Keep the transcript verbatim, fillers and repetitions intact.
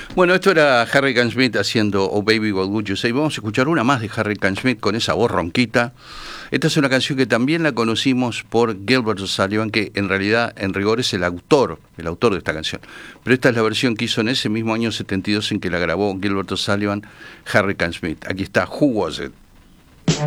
Bueno, esto era Harry Smith haciendo Oh Baby What Would You Say. Vamos a escuchar una más de Harry Smith con esa voz ronquita. Esta es una canción que también la conocimos por Gilbert O'Sullivan, que en realidad, en rigor, es el autor, el autor de esta canción. Pero esta es la versión que hizo en ese mismo año setenta y dos en que la grabó Gilbert O'Sullivan, Harry Smith. Aquí está Who Was It?